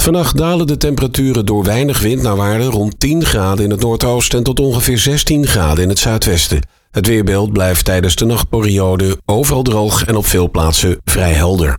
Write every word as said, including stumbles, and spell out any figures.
Vannacht dalen de temperaturen door weinig wind naar waarde rond tien graden in het noordoosten en tot ongeveer zestien graden in het zuidwesten. Het weerbeeld blijft tijdens de nachtperiode overal droog en op veel plaatsen vrij helder.